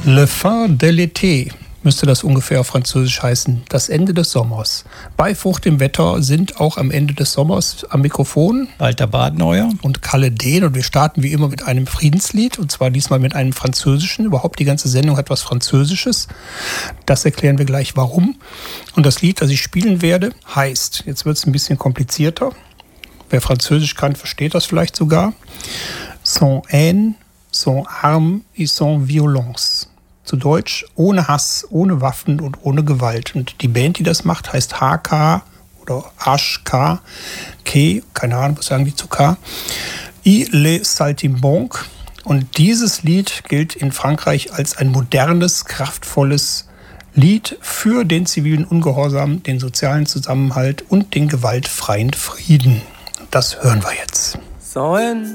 Le fin de l'été müsste das ungefähr auf Französisch heißen. Das Ende des Sommers. Bei fruchtigem Wetter sind auch am Ende des Sommers am Mikrofon Walter Badenheuer und Kalle Dehn. Und wir starten wie immer mit einem Friedenslied. Und zwar diesmal mit einem französischen. Überhaupt die ganze Sendung hat was Französisches. Das erklären wir gleich warum. Und das Lied, das ich spielen werde, heißt, jetzt wird es ein bisschen komplizierter. Wer Französisch kann, versteht das vielleicht sogar. Sans haine, sans armes et sans violence. Zu Deutsch, ohne Hass, ohne Waffen und ohne Gewalt. Und die Band, die das macht, heißt HK oder HK, K, keine Ahnung, was sagen die zu K, I Les Saltimbanques. Und dieses Lied gilt in Frankreich als ein modernes, kraftvolles Lied für den zivilen Ungehorsam, den sozialen Zusammenhalt und den gewaltfreien Frieden. Das hören wir jetzt.